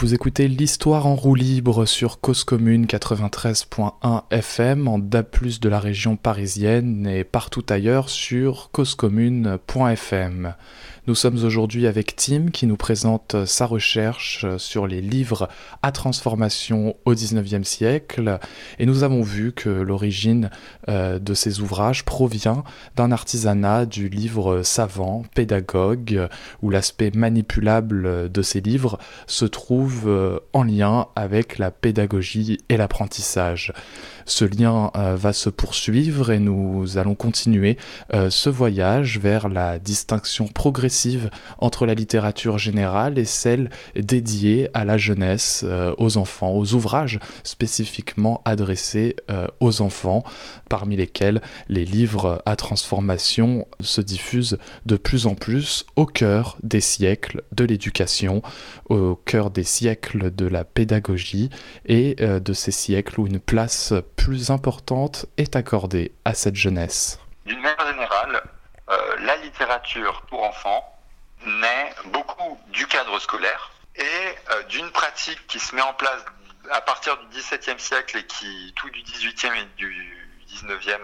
Vous écoutez l'Histoire en roue libre sur Cause Commune 93.1 FM en DAB+, de la région parisienne et partout ailleurs sur causecommune.fm. Nous sommes aujourd'hui avec Tim qui nous présente sa recherche sur les livres à transformation au XIXe siècle et nous avons vu que l'origine de ces ouvrages provient d'un artisanat du livre savant, pédagogue, où l'aspect manipulable de ces livres se trouve en lien avec la pédagogie et l'apprentissage. Ce lien va se poursuivre et nous allons continuer ce voyage vers la distinction progressive entre la littérature générale et celle dédiée à la jeunesse, aux enfants, aux ouvrages spécifiquement adressés aux enfants, parmi lesquels les livres à transformation se diffusent de plus en plus au cœur des siècles de l'éducation, au cœur des siècles de la pédagogie et de ces siècles où une place plus importante est accordée à cette jeunesse. D'une manière générale, la littérature pour enfants naît beaucoup du cadre scolaire et d'une pratique qui se met en place à partir du XVIIe siècle et qui, tout du XVIIIe et du XIXe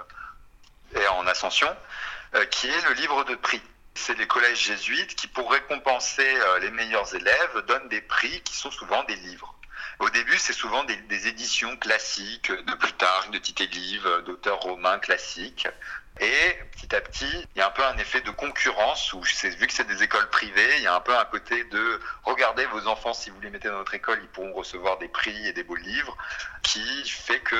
est en ascension, qui est le livre de prix. C'est les collèges jésuites qui, pour récompenser les meilleurs élèves, donnent des prix qui sont souvent des livres. Au début, c'est souvent des éditions classiques de Plutarque, de Tite-Live, d'auteurs romains classiques. Et petit à petit, il y a un peu un effet de concurrence où, vu que c'est des écoles privées, il y a un peu un côté de « regardez vos enfants, si vous les mettez dans notre école, ils pourront recevoir des prix et des beaux livres », qui fait que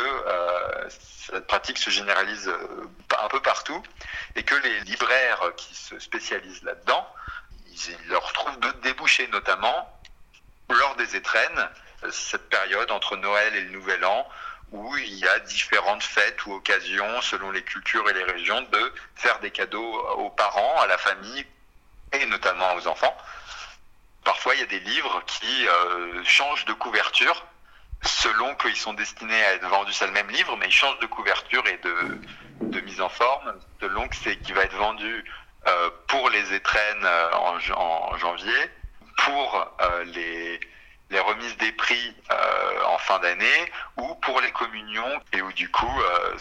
cette pratique se généralise un peu partout et que les libraires qui se spécialisent là-dedans, ils leur trouvent d'autres débouchés, notamment lors des étrennes, cette période entre Noël et le Nouvel An, où il y a différentes fêtes ou occasions, selon les cultures et les régions, de faire des cadeaux aux parents, à la famille et notamment aux enfants. Parfois, il y a des livres qui changent de couverture, selon qu'ils sont destinés à être vendus, c'est le même livre, mais ils changent de couverture et de mise en forme, selon que c'est qui va être vendu pour les étrennes en janvier, pour les remises des prix en fin d'année ou pour les communions et où du coup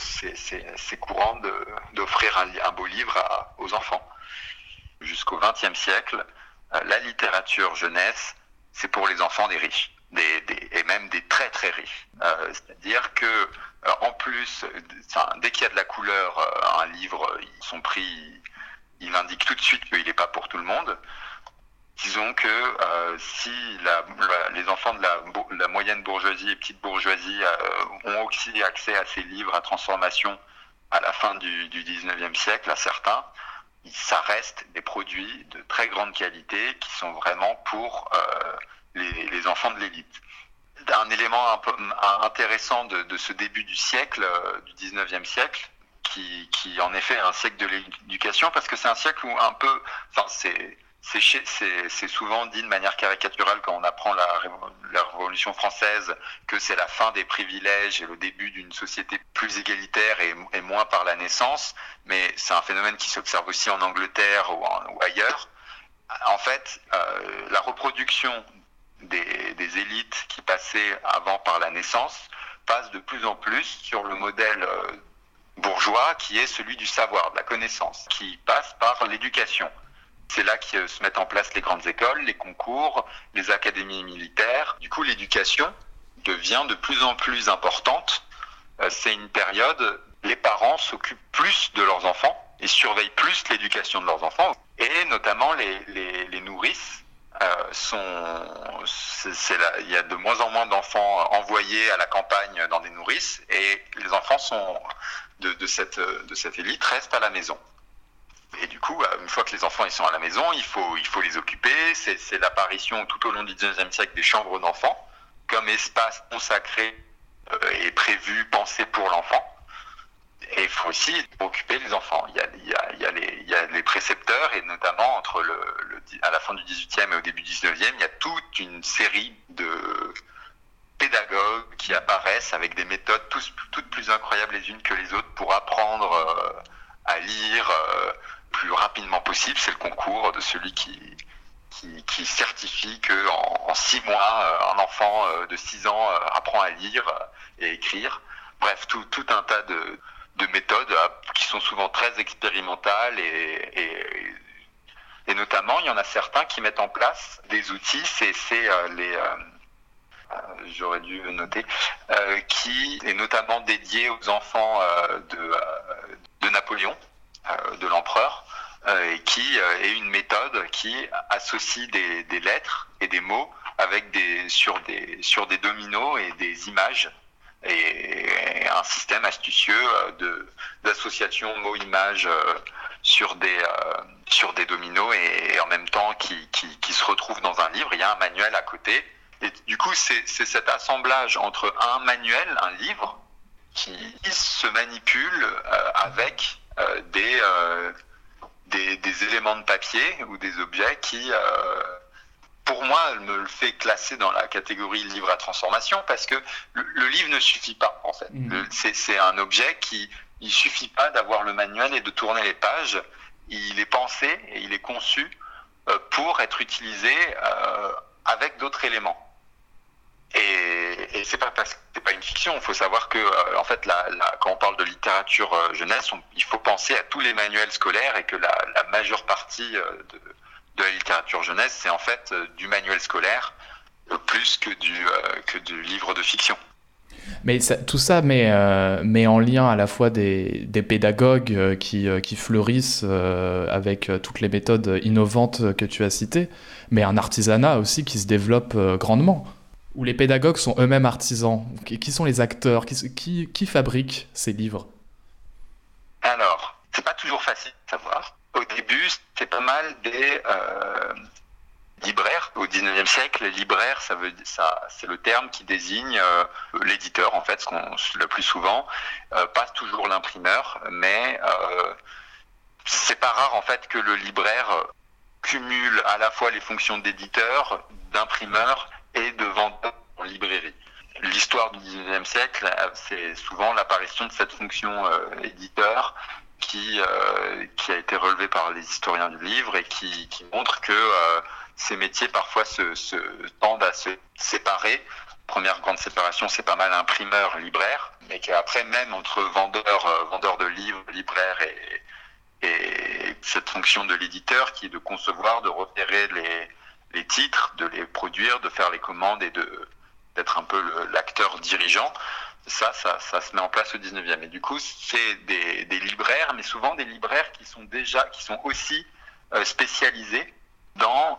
c'est courant d'offrir un beau livre aux enfants. Jusqu'au XXe siècle, la littérature jeunesse, c'est pour les enfants des riches et même des très très riches. C'est-à-dire que en plus, dès qu'il y a de la couleur, un livre, son prix, il indique tout de suite qu'il n'est pas pour tout le monde. Disons que si les enfants de la moyenne bourgeoisie et petite bourgeoisie ont aussi accès à ces livres à transformation à la fin du XIXe siècle, à certains, ça reste des produits de très grande qualité qui sont vraiment pour les enfants de l'élite. Un élément un peu intéressant de ce début du siècle, du XIXe siècle, qui en effet est un siècle de l'éducation, parce que c'est un siècle où un peu, c'est souvent dit de manière caricaturale quand on apprend la Révolution française que c'est la fin des privilèges et le début d'une société plus égalitaire et moins par la naissance, mais c'est un phénomène qui s'observe aussi en Angleterre ou ailleurs. En fait, la reproduction des élites qui passaient avant par la naissance passe de plus en plus sur le modèle bourgeois qui est celui du savoir, de la connaissance, qui passe par l'éducation. C'est là que se mettent en place les grandes écoles, les concours, les académies militaires. Du coup, l'éducation devient de plus en plus importante. C'est une période, les parents s'occupent plus de leurs enfants et surveillent plus l'éducation de leurs enfants. Et notamment les nourrices il y a de moins en moins d'enfants envoyés à la campagne dans des nourrices et les enfants de cette élite restent à la maison. Et du coup, une fois que les enfants ils sont à la maison, il faut les occuper. C'est l'apparition tout au long du XIXe siècle des chambres d'enfants comme espace consacré et prévu, pensé pour l'enfant. Et il faut aussi occuper les enfants. Il y a les précepteurs et notamment à la fin du XVIIIe et au début du XIXe, il y a toute une série de pédagogues qui apparaissent avec des méthodes toutes plus incroyables les unes que les autres pour apprendre à lire plus rapidement possible. C'est le concours de celui qui qui certifie que en 6 mois, un enfant de 6 ans apprend à lire et écrire. Bref, tout un tas de méthodes qui sont souvent très expérimentales et notamment, il y en a certains qui mettent en place des outils, j'aurais dû noter, qui est notamment dédié aux enfants de Napoléon, de l'empereur, et qui est une méthode qui associe des lettres et des mots avec sur des dominos et des images, et un système astucieux d'association mots-images sur des dominos et en même temps qui se retrouvent dans un livre. Il y a un manuel à côté. Et du coup, c'est cet assemblage entre un manuel, un livre, qui se manipule avec des éléments de papier ou des objets qui, pour moi, me le fait classer dans la catégorie livre à transformation, parce que le livre ne suffit pas, en fait. C'est un objet il suffit pas d'avoir le manuel et de tourner les pages. Il est pensé et il est conçu pour être utilisé avec d'autres éléments. Et c'est pas parce que c'est pas une fiction. Il faut savoir que en fait, quand on parle de littérature jeunesse, il faut penser à tous les manuels scolaires, et que la majeure partie de la littérature jeunesse, c'est en fait du manuel scolaire plus que du livre de fiction. Mais tout ça met en lien à la fois des pédagogues qui fleurissent avec toutes les méthodes innovantes que tu as citées, mais un artisanat aussi qui se développe grandement, où les pédagogues sont eux-mêmes artisans. Qui sont les acteurs qui fabriquent ces livres? Alors, c'est pas toujours facile de savoir. Au début, c'est pas mal des libraires. Au 19e siècle, les libraires, c'est le terme qui désigne l'éditeur, en fait, le plus souvent, pas toujours l'imprimeur, mais c'est pas rare, en fait, que le libraire cumule à la fois les fonctions d'éditeur, d'imprimeur et de vendeur en librairie. L'histoire du 19e siècle, c'est souvent l'apparition de cette fonction éditeur qui a été relevée par les historiens du livre et qui montre que ces métiers parfois se tendent à se séparer. Première grande séparation, c'est pas mal imprimeur-libraire, mais qu'après, même entre vendeur de livres, libraire et cette fonction de l'éditeur qui est de concevoir, de repérer les titres, de les produire, de faire les commandes et d'être un peu l'acteur dirigeant, ça se met en place au 19e. Et du coup, c'est des libraires, mais souvent des libraires qui sont aussi spécialisés dans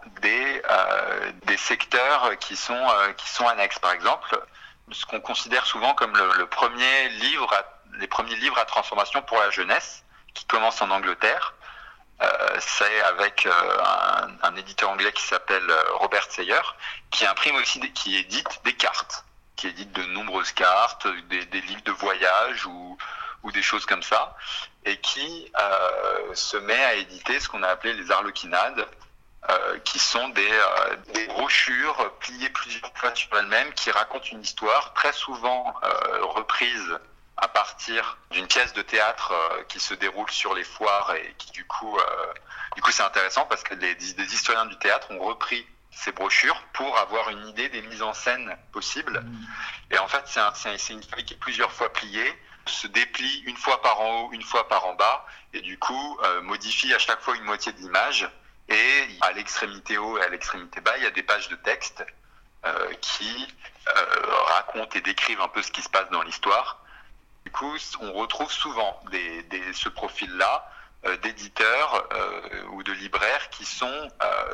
des secteurs qui sont annexes. Par exemple, ce qu'on considère souvent comme les premiers livres à transformation pour la jeunesse, qui commencent en Angleterre. C'est avec un éditeur anglais qui s'appelle Robert Sayer, qui imprime aussi, qui édite des cartes, qui édite de nombreuses cartes, des livres de voyage ou des choses comme ça, et qui se met à éditer ce qu'on a appelé les arlequinades, qui sont des brochures pliées plusieurs fois sur elles-mêmes, qui racontent une histoire très souvent reprise à partir d'une pièce de théâtre qui se déroule sur les foires, et qui du coup c'est intéressant parce que des historiens du théâtre ont repris ces brochures pour avoir une idée des mises en scène possibles. Et en fait, c'est une feuille qui est plusieurs fois pliée, se déplie une fois par en haut, une fois par en bas, et du coup modifie à chaque fois une moitié de l'image. Et à l'extrémité haut et à l'extrémité bas, il y a des pages de texte qui racontent et décrivent un peu ce qui se passe dans l'histoire. Du coup, on retrouve souvent ce profil-là d'éditeurs ou de libraires qui sont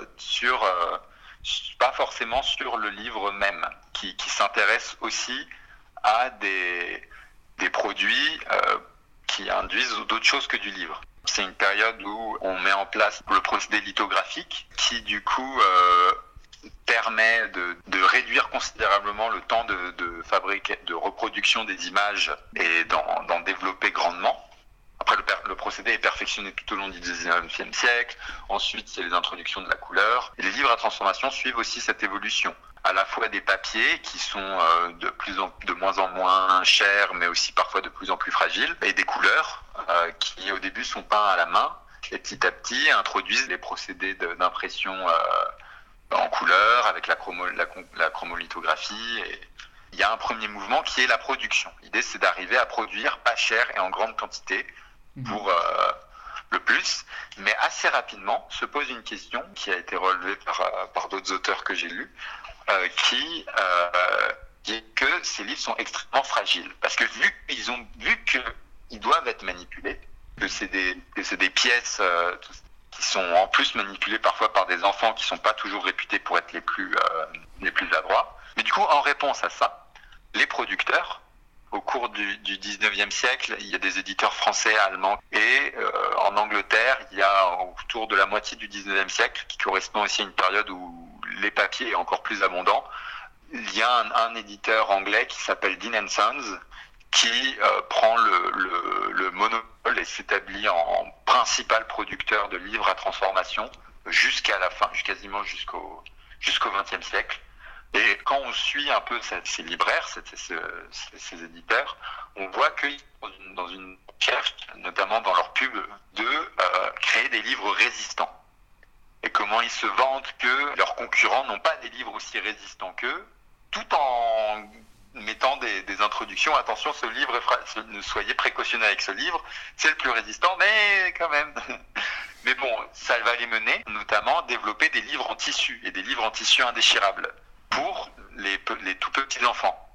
pas forcément sur le livre même, qui s'intéressent aussi à des produits qui induisent d'autres choses que du livre. C'est une période où on met en place le procédé lithographique qui, du coup, permet de réduire considérablement le temps de reproduction des images et d'en développer grandement. Après, le procédé est perfectionné tout au long du 19e siècle. Ensuite, c'est les introductions de la couleur. Et les livres à transformation suivent aussi cette évolution. À la fois des papiers qui sont de moins en moins chers, mais aussi parfois de plus en plus fragiles, et des couleurs qui, au début, sont peints à la main, et petit à petit introduisent les procédés d'impression en couleur, avec la chromolithographie. Et il y a un premier mouvement qui est la production. L'idée, c'est d'arriver à produire pas cher et en grande quantité pour le plus. Mais assez rapidement se pose une question qui a été relevée par d'autres auteurs que j'ai lus, qui est que ces livres sont extrêmement fragiles. Parce que vu qu'ils doivent être manipulés, que c'est des pièces qui sont en plus manipulées parfois par des enfants qui ne sont pas toujours réputés pour être les plus adroits. Mais du coup, en réponse à ça, les producteurs, au cours du 19e siècle, il y a des éditeurs français, allemands, et en Angleterre, il y a autour de la moitié du 19e siècle, qui correspond aussi à une période où les papiers est encore plus abondant, il y a un éditeur anglais qui s'appelle Dean & Sons, qui prend le monopole et s'établit en principal producteur de livres à transformation jusqu'à la fin, quasiment jusqu'au XXe siècle. Et quand on suit un peu ces libraires, ces éditeurs, on voit qu'ils sont dans une recherche, notamment dans leur pub, de créer des livres résistants. Et comment ils se vantent que leurs concurrents n'ont pas des livres aussi résistants qu'eux, tout en mettant des introductions. Attention, ce livre, ne soyez précautionneux avec ce livre, c'est le plus résistant, mais quand même. Mais bon, ça va les mener, notamment, à développer des livres en tissu, et des livres en tissu indéchirable, pour les tout petits enfants.